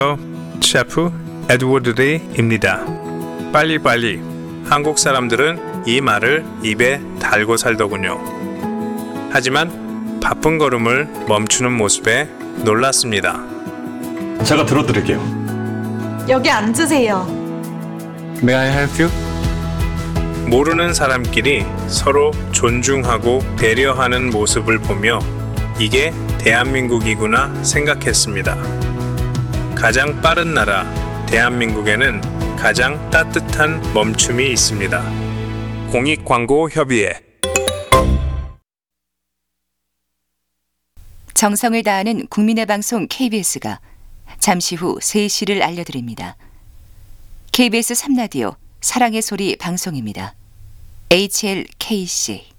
셰프 에드워드 리입니다. 빨리빨리. 한국 사람들은 이 말을 입에 달고 살더군요. 하지만 바쁜 걸음을 멈추는 모습에 놀랐습니다. 제가 들어드릴게요. 여기 앉으세요. May I help you? 모르는 사람끼리 서로 존중하고 배려하는 모습을 보며 이게 대한민국이구나 생각했습니다. 가장 빠른 나라 대한민국에는 가장 따뜻한 멈춤이 있습니다. 공익광고협의회. 정성을 다하는 국민의 방송 KBS가 잠시 후 3시를 알려드립니다. KBS 3라디오 사랑의 소리 방송입니다. HLKC